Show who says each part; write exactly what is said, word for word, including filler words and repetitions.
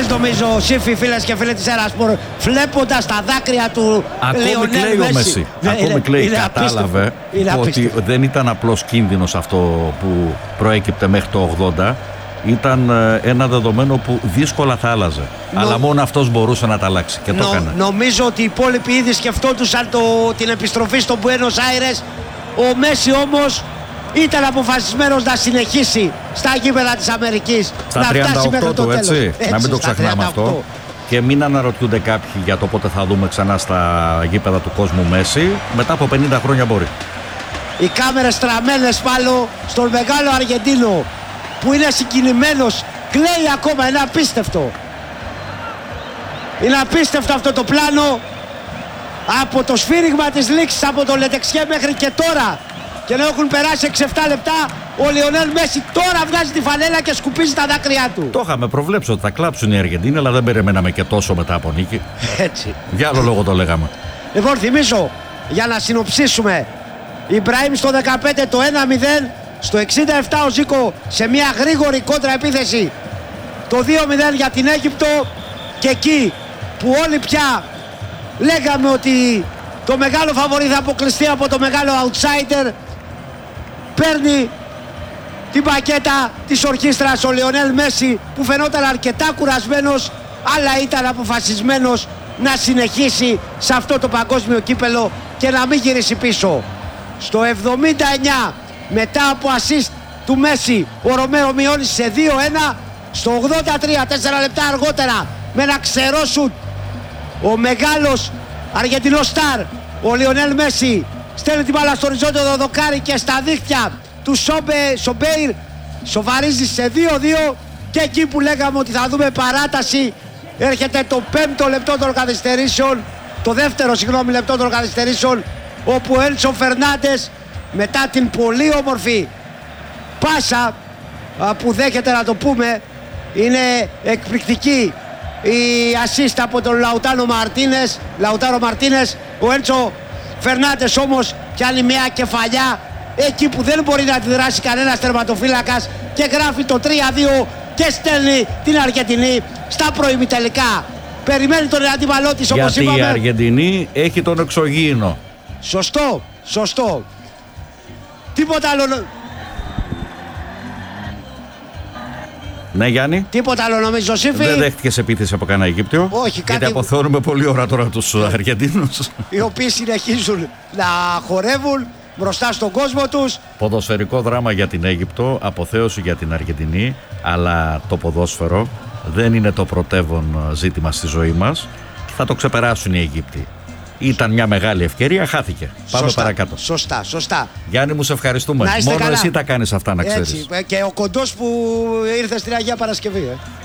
Speaker 1: Είδες νομίζω, Σύφη, φίλες και φίλοι της Ερασπορ, βλέποντας τα δάκρυα του
Speaker 2: Ακόμη κλαίει ο Μέση. Ακόμη κλαίει. Κατάλαβε ότι δεν ήταν απλός κίνδυνος αυτό που προέκυπτε μέχρι το ογδόντα. Ήταν ένα δεδομένο που δύσκολα θα άλλαζε. Νο... Αλλά μόνο αυτός μπορούσε να τα αλλάξει και το έκανε.
Speaker 1: Νομίζω ότι οι υπόλοιποι ήδη σκεφτόντουσαν το, την επιστροφή στο Μπουένος Άιρες. Ο Μέση όμως ήταν αποφασισμένος να συνεχίσει στα γήπεδα της Αμερικής.
Speaker 2: Στα
Speaker 1: να
Speaker 2: τριάντα οκτώ
Speaker 1: φτάσει μέχρι το
Speaker 2: του,
Speaker 1: τέλος.
Speaker 2: έτσι,
Speaker 1: έτσι.
Speaker 2: Να μην το ξεχνάμε αυτό. Και μην αναρωτιούνται κάποιοι για το πότε θα δούμε ξανά στα γήπεδα του κόσμου Μέση. Μετά από πενήντα χρόνια μπορεί.
Speaker 1: Οι κάμερες στραμμένες πάλι στον μεγάλο Αργεντίνο, που είναι συγκινημένος, κλαίει ακόμα, είναι απίστευτο. Είναι απίστευτο αυτό το πλάνο, από το σφύριγμα της λήξης, από το Λετεξιέ μέχρι και τώρα, και να έχουν περάσει έξι εφτά λεπτά. Ο Λιονέλ Μέση τώρα βγάζει τη φανέλα και σκουπίζει τα δάκρυά του.
Speaker 2: Το είχαμε προβλέψει ότι θα κλάψουν οι Αργεντίνοι, αλλά δεν περιμέναμε και τόσο μετά από νίκη.
Speaker 1: Έτσι.
Speaker 2: Για άλλο λόγο το λέγαμε.
Speaker 1: Λοιπόν, θυμίζω, για να συνοψίσουμε, Ιμπραήμ στο δεκαπέντε το ένα μηδέν, στο εξήντα επτά ο Ζίκο σε μια γρήγορη κόντρα επίθεση το δύο μηδέν για την Αίγυπτο, και εκεί που όλοι πια λέγαμε ότι το μεγάλο φαβορί θα αποκλειστεί από το μεγάλο outsider, παίρνει την πακέτα της ορχήστρας ο Λιονέλ Μέση, που φαινόταν αρκετά κουρασμένος, αλλά ήταν αποφασισμένος να συνεχίσει σε αυτό το παγκόσμιο κύπελο και να μην γυρίσει πίσω. Στο εβδομήντα εννιά, μετά από assist του Μέση, ο Ρομέρο μειώνει σε δύο ένα. Στο ογδόντα τρία, τέσσερα λεπτά αργότερα, με ένα ξερό σουτ, ο μεγάλος Αργεντινός στάρ, ο Λιονέλ Μέση, στέλνει την μπάλα στο οριζόντιο δοκάρι και στα δίχτυα του Σόμπε, Σομπέιρ σοβαρίζει σε δύο δύο, και εκεί που λέγαμε ότι θα δούμε παράταση, έρχεται το πέμπτο λεπτό των καθυστερήσεων, το δεύτερο συγγνώμη λεπτό των καθυστερήσεων, όπου ο Ένσο Φερνάντες, μετά την πολύ όμορφη πάσα που δέχεται, να το πούμε, είναι εκπληκτική η assist από τον Λαουτάνο Μαρτίνες, Λαουτάρο Μαρτίνες. Ο Έντσο Φερνάντες όμως πιάνει μια κεφαλιά εκεί που δεν μπορεί να αντιδράσει κανένας τερματοφύλακας και γράφει το τρία δύο και στέλνει την Αργεντινή στα προημιτελικά. Περιμένει τον αντίπαλό της, όπως
Speaker 2: γιατί
Speaker 1: είπαμε.
Speaker 2: Γιατί η Αργεντινή έχει τον εξωγήινο.
Speaker 1: Σωστό, σωστό. Τίποτα άλλο.
Speaker 2: Ναι, Γιάννη.
Speaker 1: Τίποτα άλλο νομίζω, Σύφη.
Speaker 2: Δεν δέχτηκες επίθεση από κανένα Αιγύπτιο.
Speaker 1: Όχι, κάτι.
Speaker 2: Γιατί αποθεώνουμε πολλή ώρα τώρα τους Αργεντίνους.
Speaker 1: Οι οποίοι συνεχίζουν να χορεύουν μπροστά στον κόσμο τους.
Speaker 2: Ποδοσφαιρικό δράμα για την Αίγυπτο, αποθέωση για την Αργεντινή, αλλά το ποδόσφαιρο δεν είναι το πρωτεύον ζήτημα στη ζωή μας και θα το ξεπεράσουν οι Αιγύπτιοι. Ήταν μια μεγάλη ευκαιρία, χάθηκε. Πάμε
Speaker 1: σωστά,
Speaker 2: παρακάτω.
Speaker 1: Σωστά, σωστά.
Speaker 2: Γιάννη, μου σε ευχαριστούμε. Μόνο
Speaker 1: καλά.
Speaker 2: εσύ τα κάνεις αυτά, να ξέρεις.
Speaker 1: Έτσι, και ο κοντός που ήρθε στην Αγία Παρασκευή. Ε.